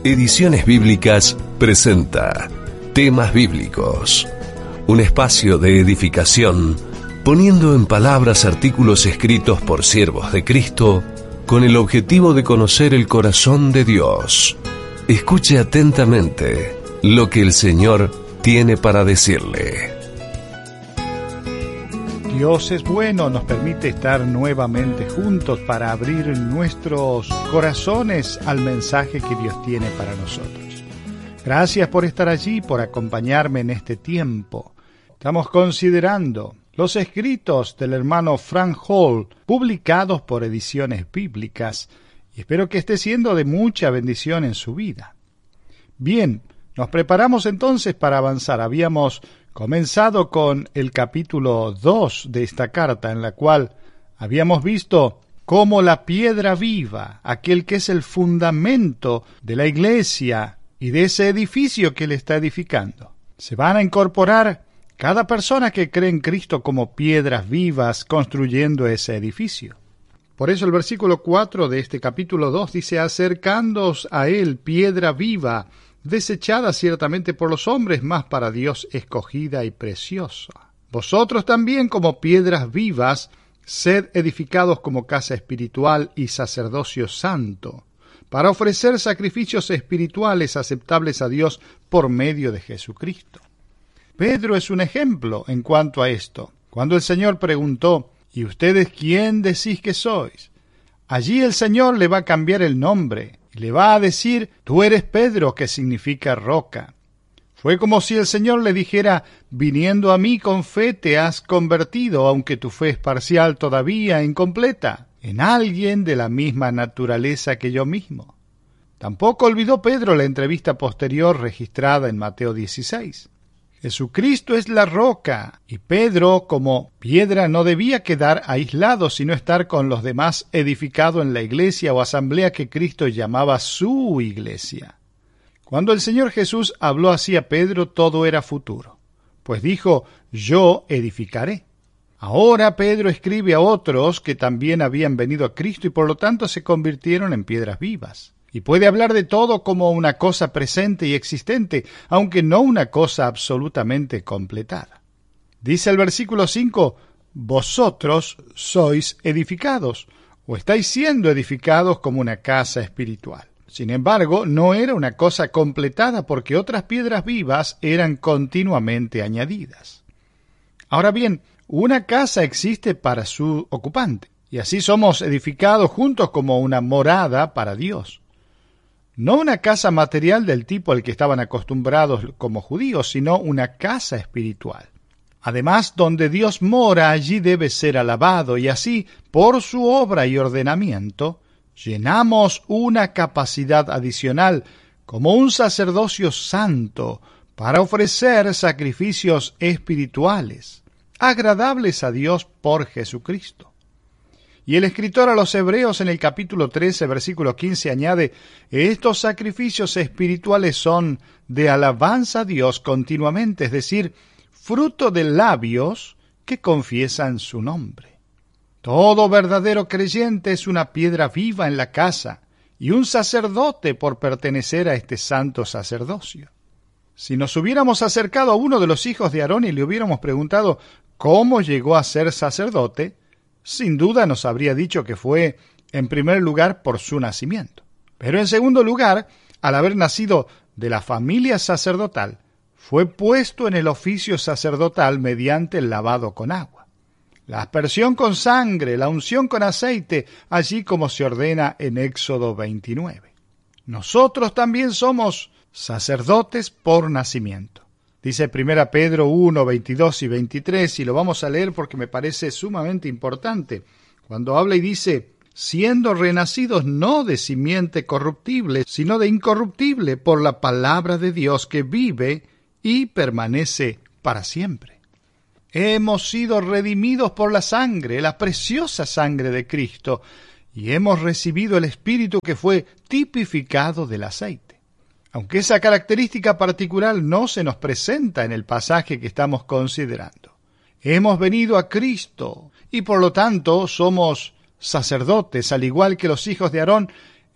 Ediciones Bíblicas presenta Temas Bíblicos, un espacio de edificación, poniendo en palabras artículos escritos por siervos de Cristo con el objetivo de conocer el corazón de Dios. Escuche atentamente lo que el Señor tiene para decirle. Dios es bueno, nos permite estar nuevamente juntos para abrir nuestros corazones al mensaje que Dios tiene para nosotros. Gracias por estar allí, por acompañarme en este tiempo. Estamos considerando los escritos del hermano Frank Hall, publicados por Ediciones Bíblicas, y espero que esté siendo de mucha bendición en su vida. Bien, nos preparamos entonces para avanzar. Habíamos comenzado con el capítulo 2 de esta carta, en la cual habíamos visto cómo la piedra viva, aquel que es el fundamento de la iglesia y de ese edificio que él está edificando, se van a incorporar cada persona que cree en Cristo como piedras vivas construyendo ese edificio. Por eso el versículo 4 de este capítulo 2 dice: acercándoos a él, piedra viva, desechada ciertamente por los hombres, mas para Dios escogida y preciosa. Vosotros también, como piedras vivas, sed edificados como casa espiritual y sacerdocio santo, para ofrecer sacrificios espirituales aceptables a Dios por medio de Jesucristo. Pedro es un ejemplo en cuanto a esto. Cuando el Señor preguntó: ¿y ustedes quién decís que sois? Allí el Señor le va a cambiar el nombre. Le va a decir: tú eres Pedro, que significa roca. Fue como si el Señor le dijera: viniendo a mí con fe te has convertido, aunque tu fe es parcial todavía, incompleta, en alguien de la misma naturaleza que yo mismo. Tampoco olvidó Pedro la entrevista posterior registrada en Mateo 16. Jesucristo es la roca, y Pedro, como piedra, no debía quedar aislado, sino estar con los demás edificado en la iglesia o asamblea que Cristo llamaba su iglesia. Cuando el Señor Jesús habló así a Pedro, todo era futuro, pues dijo: yo edificaré. Ahora Pedro escribe a otros que también habían venido a Cristo y por lo tanto se convirtieron en piedras vivas. Y puede hablar de todo como una cosa presente y existente, aunque no una cosa absolutamente completada. Dice el versículo 5, vosotros sois edificados, o estáis siendo edificados como una casa espiritual. Sin embargo, no era una cosa completada porque otras piedras vivas eran continuamente añadidas. Ahora bien, una casa existe para su ocupante, y así somos edificados juntos como una morada para Dios. No una casa material del tipo al que estaban acostumbrados como judíos, sino una casa espiritual. Además, donde Dios mora, allí debe ser alabado, y así, por su obra y ordenamiento, llenamos una capacidad adicional como un sacerdocio santo para ofrecer sacrificios espirituales, agradables a Dios por Jesucristo. Y el escritor a los Hebreos en el capítulo 13, versículo 15 añade: estos sacrificios espirituales son de alabanza a Dios continuamente, es decir, fruto de labios que confiesan su nombre. Todo verdadero creyente es una piedra viva en la casa y un sacerdote por pertenecer a este santo sacerdocio. Si nos hubiéramos acercado a uno de los hijos de Aarón y le hubiéramos preguntado cómo llegó a ser sacerdote, sin duda nos habría dicho que fue, en primer lugar, por su nacimiento. Pero en segundo lugar, al haber nacido de la familia sacerdotal, fue puesto en el oficio sacerdotal mediante el lavado con agua, la aspersión con sangre, la unción con aceite, allí como se ordena en Éxodo 29. Nosotros también somos sacerdotes por nacimiento. Dice 1 Pedro 1, 22 y 23, y lo vamos a leer porque me parece sumamente importante. Cuando habla y dice: siendo renacidos no de simiente corruptible, sino de incorruptible, por la palabra de Dios que vive y permanece para siempre. Hemos sido redimidos por la sangre, la preciosa sangre de Cristo, y hemos recibido el Espíritu que fue tipificado del aceite. Aunque esa característica particular no se nos presenta en el pasaje que estamos considerando. Hemos venido a Cristo y por lo tanto somos sacerdotes, al igual que los hijos de Aarón,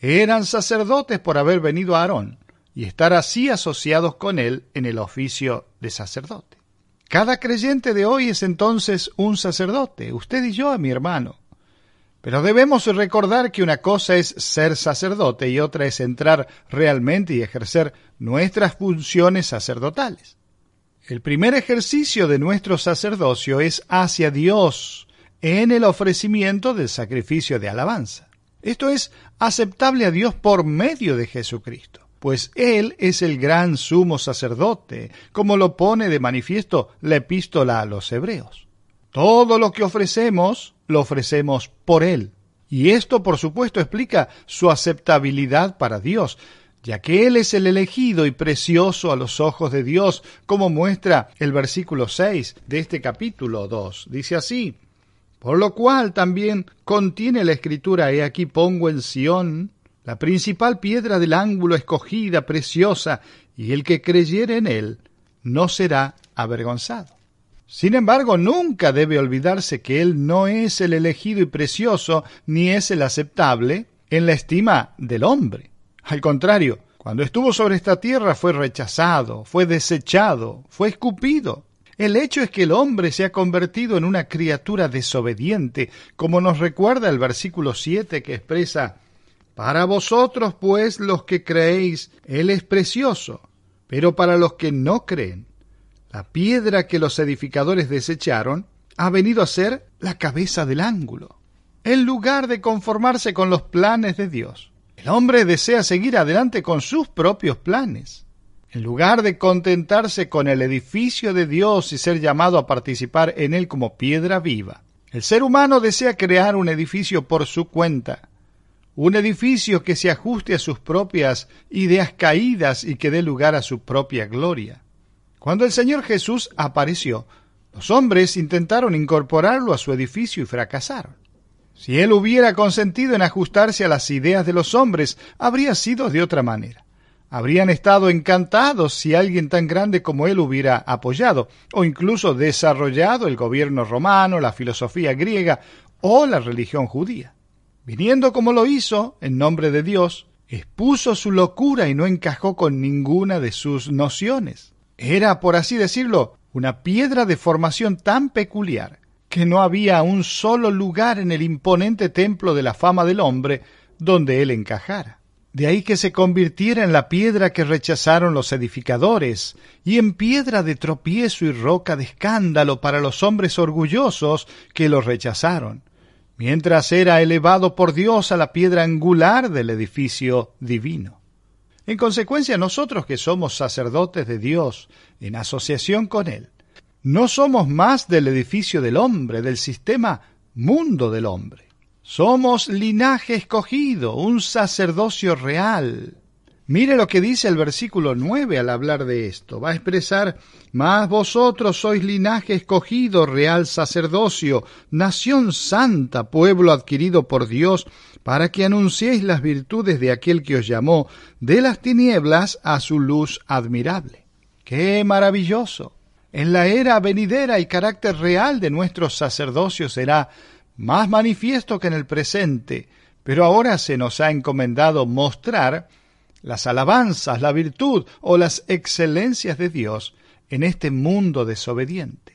Eran sacerdotes por haber venido a Aarón y estar así asociados con él en el oficio de sacerdote. Cada creyente de hoy es entonces un sacerdote, usted y yo, mi hermano. Pero debemos recordar que una cosa es ser sacerdote y otra es entrar realmente y ejercer nuestras funciones sacerdotales. El primer ejercicio de nuestro sacerdocio es hacia Dios en el ofrecimiento del sacrificio de alabanza. Esto es aceptable a Dios por medio de Jesucristo, pues Él es el gran sumo sacerdote, como lo pone de manifiesto la epístola a los Hebreos. Todo lo que ofrecemos, lo ofrecemos por Él. Y esto, por supuesto, explica su aceptabilidad para Dios, ya que Él es el elegido y precioso a los ojos de Dios, como muestra el versículo 6 de este capítulo 2. Dice así: por lo cual también contiene la Escritura: he aquí pongo en Sión la principal piedra del ángulo, escogida, preciosa, y el que creyere en él no será avergonzado. Sin embargo, nunca debe olvidarse que él no es el elegido y precioso, ni es el aceptable en la estima del hombre. Al contrario, cuando estuvo sobre esta tierra fue rechazado, fue desechado, fue escupido. El hecho es que el hombre se ha convertido en una criatura desobediente, como nos recuerda el versículo 7 que expresa: para vosotros, pues, los que creéis, Él es precioso, pero para los que no creen, la piedra que los edificadores desecharon ha venido a ser la cabeza del ángulo. En lugar de conformarse con los planes de Dios, el hombre desea seguir adelante con sus propios planes. En lugar de contentarse con el edificio de Dios y ser llamado a participar en él como piedra viva, el ser humano desea crear un edificio por su cuenta, un edificio que se ajuste a sus propias ideas caídas y que dé lugar a su propia gloria. Cuando el Señor Jesús apareció, los hombres intentaron incorporarlo a su edificio y fracasaron. Si Él hubiera consentido en ajustarse a las ideas de los hombres, habría sido de otra manera. Habrían estado encantados si alguien tan grande como él hubiera apoyado o incluso desarrollado el gobierno romano, la filosofía griega o la religión judía. Viniendo como lo hizo, en nombre de Dios, expuso su locura y no encajó con ninguna de sus nociones. Era, por así decirlo, una piedra de formación tan peculiar que no había un solo lugar en el imponente templo de la fama del hombre donde él encajara. De ahí que se convirtiera en la piedra que rechazaron los edificadores, y en piedra de tropiezo y roca de escándalo para los hombres orgullosos que lo rechazaron, mientras era elevado por Dios a la piedra angular del edificio divino. En consecuencia, nosotros que somos sacerdotes de Dios en asociación con Él, no somos más del edificio del hombre, del sistema mundo del hombre. Somos linaje escogido, un sacerdocio real. Mire lo que dice el versículo 9 al hablar de esto. Va a expresar: mas vosotros sois linaje escogido, real sacerdocio, nación santa, pueblo adquirido por Dios, para que anunciéis las virtudes de aquel que os llamó de las tinieblas a su luz admirable. ¡Qué maravilloso! En la era venidera el carácter real de nuestro sacerdocio será más manifiesto que en el presente, pero ahora se nos ha encomendado mostrar las alabanzas, la virtud o las excelencias de Dios en este mundo desobediente.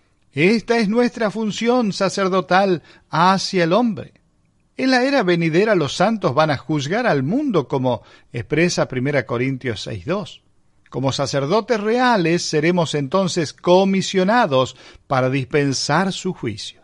Esta es nuestra función sacerdotal hacia el hombre. En la era venidera los santos van a juzgar al mundo, como expresa 1 Corintios 6:2. Como sacerdotes reales seremos entonces comisionados para dispensar su juicio.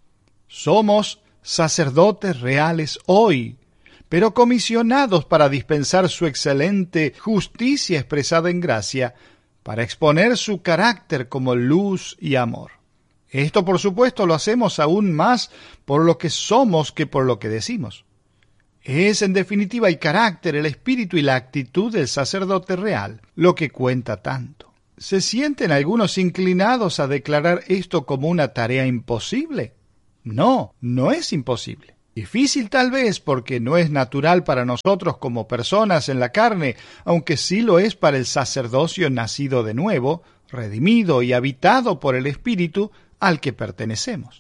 Somos sacerdotes reales hoy, pero comisionados para dispensar su excelente justicia expresada en gracia, para exponer su carácter como luz y amor. Esto, por supuesto, lo hacemos aún más por lo que somos que por lo que decimos. Es, en definitiva, el carácter, el espíritu y la actitud del sacerdote real lo que cuenta tanto. ¿Se sienten algunos inclinados a declarar esto como una tarea imposible? No, no es imposible. Difícil tal vez porque no es natural para nosotros como personas en la carne, aunque sí lo es para el sacerdocio nacido de nuevo, redimido y habitado por el Espíritu al que pertenecemos.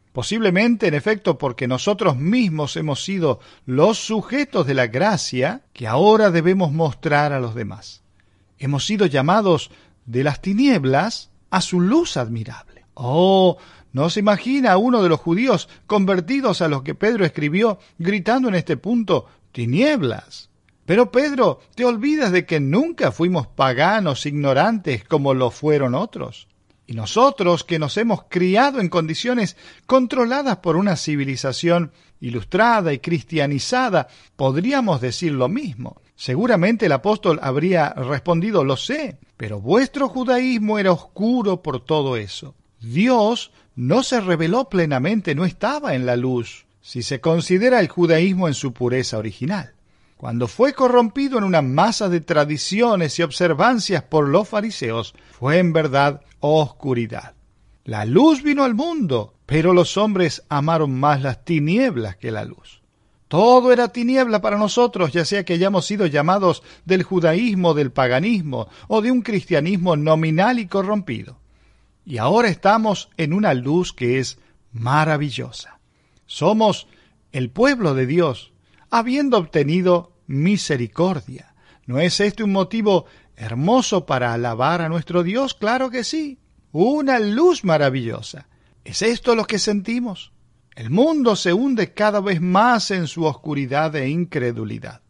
Posiblemente, en efecto, porque nosotros mismos hemos sido los sujetos de la gracia que ahora debemos mostrar a los demás. Hemos sido llamados de las tinieblas a su luz admirable. Oh, ¿no se imagina a uno de los judíos convertidos a los que Pedro escribió gritando en este punto, tinieblas? Pero Pedro, te olvidas de que nunca fuimos paganos ignorantes como lo fueron otros. Y nosotros, que nos hemos criado en condiciones controladas por una civilización ilustrada y cristianizada, podríamos decir lo mismo. Seguramente el apóstol habría respondido, lo sé, pero vuestro judaísmo era oscuro por todo eso. Dios no se reveló plenamente, no estaba en la luz, si se considera el judaísmo en su pureza original. Cuando fue corrompido en una masa de tradiciones y observancias por los fariseos, fue en verdad oscuridad. La luz vino al mundo, pero los hombres amaron más las tinieblas que la luz. Todo era tiniebla para nosotros, ya sea que hayamos sido llamados del judaísmo, del paganismo o de un cristianismo nominal y corrompido. Y ahora estamos en una luz que es maravillosa. Somos el pueblo de Dios, habiendo obtenido misericordia. ¿No es este un motivo hermoso para alabar a nuestro Dios? Claro que sí. Una luz maravillosa. ¿Es esto lo que sentimos? El mundo se hunde cada vez más en su oscuridad e incredulidad.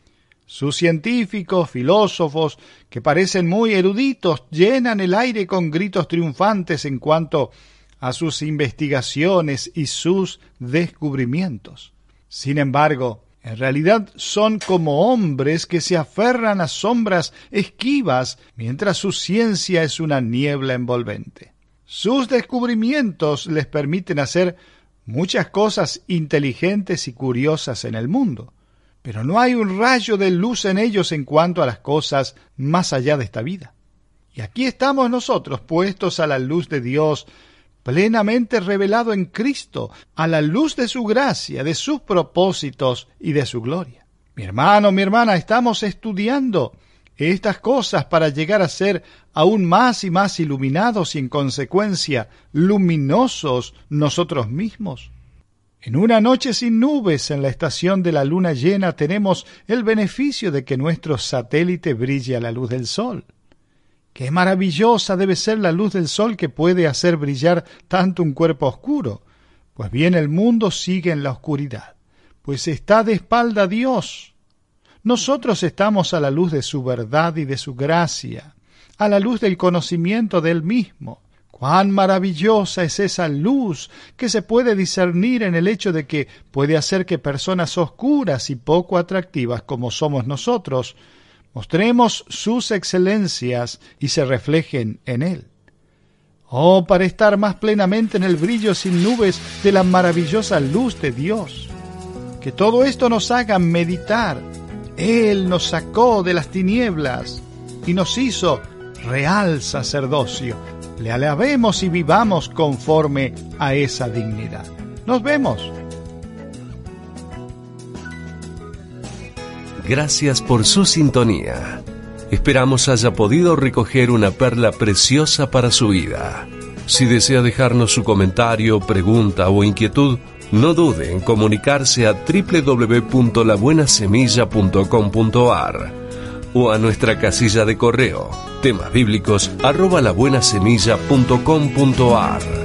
Sus científicos, filósofos, que parecen muy eruditos, llenan el aire con gritos triunfantes en cuanto a sus investigaciones y sus descubrimientos. Sin embargo, en realidad son como hombres que se aferran a sombras esquivas mientras su ciencia es una niebla envolvente. Sus descubrimientos les permiten hacer muchas cosas inteligentes y curiosas en el mundo, pero no hay un rayo de luz en ellos en cuanto a las cosas más allá de esta vida. Y aquí estamos nosotros puestos a la luz de Dios, plenamente revelado en Cristo, a la luz de su gracia, de sus propósitos y de su gloria. Mi hermano, mi hermana, estamos estudiando estas cosas para llegar a ser aún más y más iluminados y en consecuencia luminosos nosotros mismos. En una noche sin nubes en la estación de la luna llena tenemos el beneficio de que nuestro satélite brille a la luz del sol. ¡Qué maravillosa debe ser la luz del sol que puede hacer brillar tanto un cuerpo oscuro! Pues bien, el mundo sigue en la oscuridad, pues está de espalda a Dios. Nosotros estamos a la luz de su verdad y de su gracia, a la luz del conocimiento de Él mismo. ¡Cuán maravillosa es esa luz que se puede discernir en el hecho de que puede hacer que personas oscuras y poco atractivas como somos nosotros mostremos sus excelencias y se reflejen en Él! Oh, para estar más plenamente en el brillo sin nubes de la maravillosa luz de Dios. Que todo esto nos haga meditar. Él nos sacó de las tinieblas y nos hizo real sacerdocio. Le alabemos y vivamos conforme a esa dignidad. Nos vemos. Gracias por su sintonía. Esperamos haya podido recoger una perla preciosa para su vida. Si desea dejarnos su comentario, pregunta o inquietud, no dude en comunicarse a www.labuenasemilla.com.ar o a nuestra casilla de correo temasbíblicos@labuenasemilla.com.ar.